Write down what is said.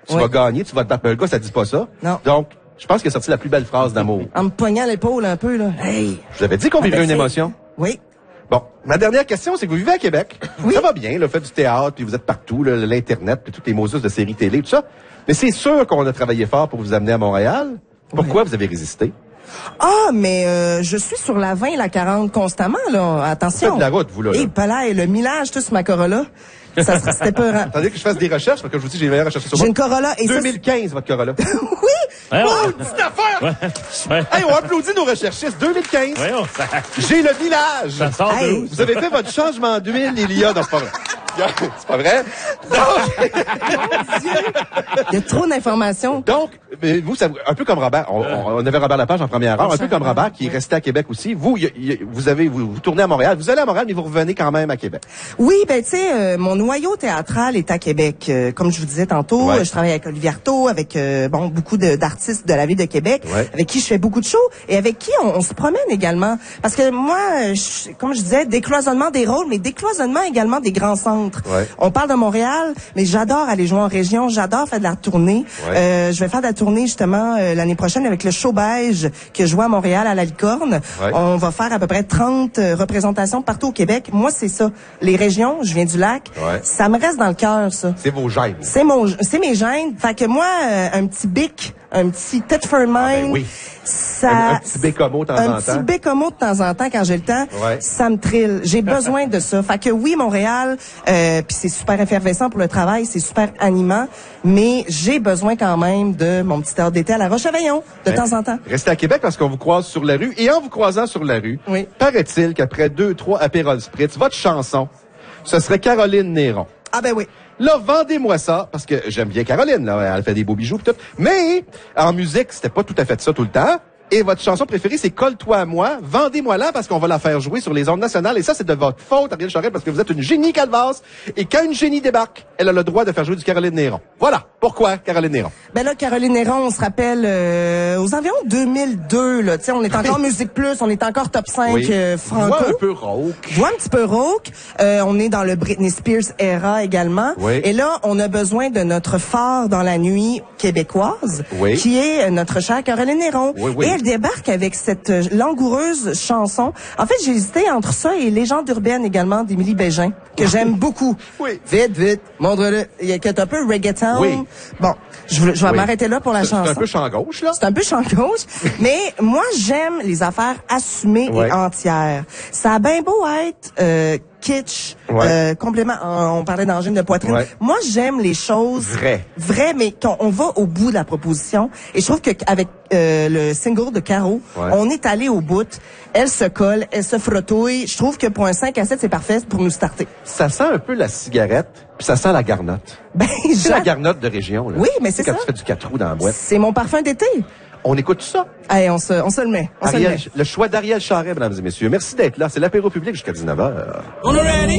tu vas gagner, tu vas te battre. Mais le gars, ça dit pas ça. Non. Donc, je pense qu'il a sorti la plus belle phrase d'amour. En me poignant l'épaule un peu, là. Hey! Je vous avais dit qu'on vivrait une émotion. Oui. Bon, ma dernière question, c'est que vous vivez à Québec. Oui. Ça va bien, le fait du théâtre, puis vous êtes partout, là, l'Internet, puis toutes les Moses de séries télé, tout ça. Mais c'est sûr qu'on a travaillé fort pour vous amener à Montréal. Pourquoi vous avez résisté? Ah, mais je suis sur la 20 et la 40 constamment, là. Attention. Vous faites de la route, vous, là. Et palais, le millage, tout sur ma Corolla. Ça serait, c'était peurant. Attendez que je fasse des recherches, parce que je vous dis, j'ai les meilleures recherches sur moi. J'ai une Corolla et 2015, votre Corolla. Oui! Ouais, Oh, petite affaire! Hey, on applaudit nos recherchistes. 2015. Voyons, J'ai le village. ça sort de Hey. où? Vous avez fait votre changement d'huile, il y a dans ce programme. C'est pas vrai? Il y a trop d'informations. Donc, mais vous, ça, un peu comme Robert, on avait Robert Lapage en première heure, un peu comme Robert qui est resté à Québec aussi. Vous, vous tournez à Montréal, vous allez à Montréal, mais vous revenez quand même à Québec. Oui, ben tu sais, mon noyau théâtral est à Québec. Comme je vous disais tantôt, Ouais. je travaille avec Olivier Artaud, avec beaucoup d'artistes de la ville de Québec, Ouais. avec qui je fais beaucoup de shows et avec qui on se promène également. Parce que moi, comme je disais, décloisonnement des rôles, mais décloisonnement également des grands centres. Ouais. On parle de Montréal, mais j'adore aller jouer en région, j'adore faire de la tournée. Ouais. Je vais faire de la tournée justement l'année prochaine avec le Show Beige que je joue à Montréal à la Licorne. Ouais. On va faire à peu près 30 représentations partout au Québec. Moi, c'est ça. Les régions, je viens du lac. Ouais. Ça me reste dans le cœur, ça. C'est vos gènes. C'est mes gènes. Fait que moi, un petit bic, un petit tête for mind. ben oui. Ça, Un petit bécomo de temps en un petit temps. bécomo de temps en temps quand j'ai le temps. Ouais. Ça me trille. J'ai besoin de ça. Fait que oui, Montréal, puis c'est super effervescent pour le travail, c'est super animant, mais j'ai besoin quand même de mon petit heure d'été à la Roche-Aveillon, de temps en temps. Restez à Québec parce qu'on vous croise sur la rue. Et en vous croisant sur la rue, Oui. paraît-il qu'après 2-3 Aperol Spritz, votre chanson, ce serait Caroline Néron. Ah ben oui. Là, vendez-moi ça, parce que j'aime bien Caroline, là, elle fait des beaux bijoux pis tout. Mais, en musique, c'était pas tout à fait ça tout le temps. Et votre chanson préférée, c'est Colle-toi à moi. Vendez-moi-la parce qu'on va la faire jouer sur les ondes nationales. Et ça, c'est de votre faute, Ariel Charest, parce que vous êtes une génie calvasse. Et quand une génie débarque, elle a le droit de faire jouer du Caroline Néron. Voilà. Pourquoi Caroline Néron? Ben là, Caroline Néron, on se rappelle aux environs 2002, là. Tu sais, on est encore Musique Plus, on est encore top 5 franco. Voix un peu rauque. Voix un petit peu rauque. On est dans le Britney Spears era également. Oui. Et là, on a besoin de notre phare dans la nuit québécoise, Oui. qui est notre chère Caroline Néron. Oui, oui. Et elle débarque avec cette langoureuse chanson. En fait, j'ai hésité entre ça et Légende urbaine également d'Émilie Bégin, que j'aime beaucoup. Oui. Vite, vite, montre-le. Il y a un peu reggaeton. Oui. Bon, je vais Oui. m'arrêter là pour la C'est chanson. un peu champ gauche, là. C'est un peu champ gauche, mais moi, j'aime les affaires assumées Ouais. et entières. Ça a bien beau être kitsch, Ouais. complètement, on parlait d'angine de poitrine. Ouais. Moi, j'aime les choses vraies, mais qu'on va au bout de la proposition. Et je trouve qu'avec le single de Caro, Ouais. on est allé au bout. Elle se colle, elle se frottouille. Je trouve que pour un 5 à 7, c'est parfait pour nous starter. Ça sent un peu la cigarette, puis ça sent la garnotte. Ben, C'est la garnotte de région, là. Oui, mais c'est quand ça. tu fais du 4 roues dans la boîte. C'est mon parfum d'été. On écoute ça. Allez, on se le met. On se le met. Le choix d'Ariel Charest, mesdames et messieurs. Merci d'être là. C'est l'apéro public jusqu'à 19h.